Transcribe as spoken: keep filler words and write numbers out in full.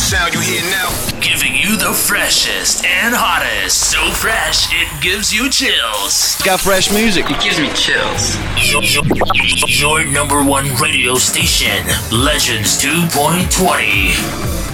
sound you hear now. Giving you the freshest and hottest. So fresh, it gives you chills. It's got fresh music. It gives me chills. Your, your, your number one radio station, Legends two point twenty.